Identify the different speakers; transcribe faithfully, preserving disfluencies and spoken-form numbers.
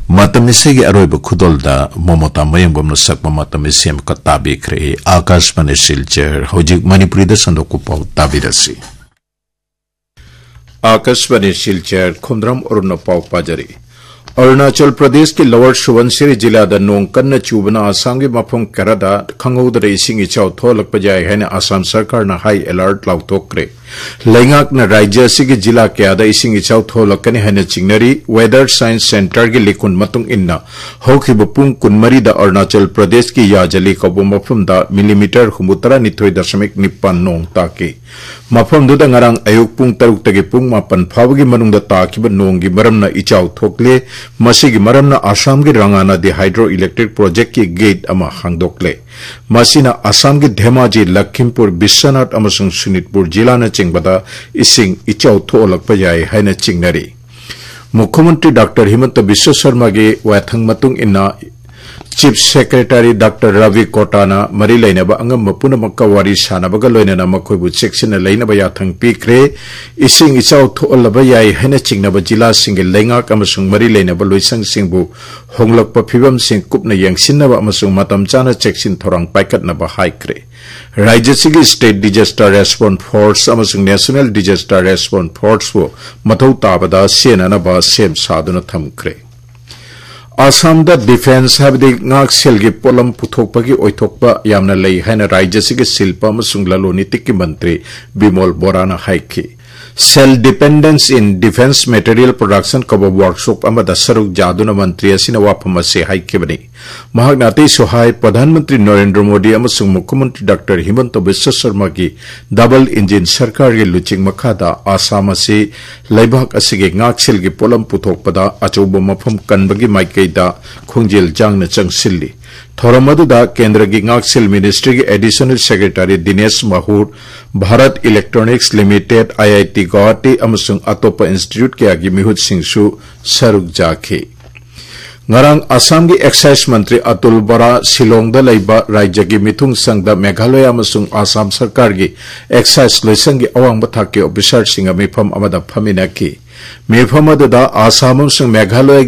Speaker 1: मतमिसे अरोब खुदोलदा Momota मयंगबम सकमा मतमिसे का ताबिख्रे Akashvani Silchar होजिक Manipuri the संदोकु पाउ ताबिरसी आकाशवाणी सिलचर खुंद्रम अरुण पाउ पाजरी अरुणाचल प्रदेश के लोअर सुबनसिरी जिला द नोंग कन्न चुबना आसाम के मफम करदा खंगौदरे इसिंग इचाउ थोलक पजाय हैने आसाम सरकार न हाई अलर्ट लाउथोक्रे लैंगाक न राज्य सिगी जिला क्यादा इसिंग इचाउ थोलकने हैने चिंगनरी वेदर साइंस सेंटर के लिकुन मतुंग इन्ना होखिब पुंग कुनमरी द अरुणाचल प्रदेश की याजली कबो मफम दा मिलीमीटर हुमुतरा निथोय दशमिक निप्पान नोंग ताके मफम दुदा ngarang ayuk pung taruk tagi pung mapan phawgi manungda takiba nonggi maramna ichau thokle masigi maramna Assam gi Rangana di hydroelectric project ki gate ama hangdokle masina Assam gi Dhemaji Lakhimpur Biswanath amasung Sunitpur jila na chingbada ising ichau tholak pajai haina chingnari Mukhyamantri Doctor Himanta Biswa Sarma gi wathang matung inna Chief Secretary Doctor Ravi Kotana Mari Lainaba Angam Mapuna Makka Wari Sanabaga Loinana Makoibu section Lainaba Yathang Pikre Ising Isau Tholaba Yai Hena Chingnaba Jila Single Laingak Amasung Mari Lainaba Loisang Singbu Honglok Papibam Sing Kupna Yang Sinaba Amasung Matam Chana Cheksin Thorang Paikat Naba Haikre Rajasigi State Disaster Response Force Amasung National Disaster Response Force wo Mathau Tabada Senanaba Sem Saduna Thamkre Assam da defense habdi ngak selgi polam puthokpagi oithokpa yamna lei haina rajya sigi silpa amasung laloniti ki mantri Bimol Borana haiki self dependence in defense material production kaba workshop amada saruk jaduna mantri asina wapama se haikibani mahagnati sohai pradhan mantri Narendra Modi amasung mukhyamantri Doctor Himanta Biswa Sarma ki double engine sarkar gi luching makhada Assam ase laibak asige ngak selgi polam puthokpada achobo mafam kanbagi maikai da khongjel jangna changsilli Thoramadu Kendra gi Ngaksil Ministry ki Additional Secretary Dinesh Mahur Bharat Electronics Limited I I T Guwahati amasung atopa institute ke agi mihut singsu saruk jakhe Ngarang Assam gi Excise Mantri Atul Bora Shillong da laiba rajya gi mithung sangda Meghalaya amasung Assam sarkar gi Excise loisang gi awang bathak ke officer singa mifam amada phamina ki mifam adada Assam amasung Meghalaya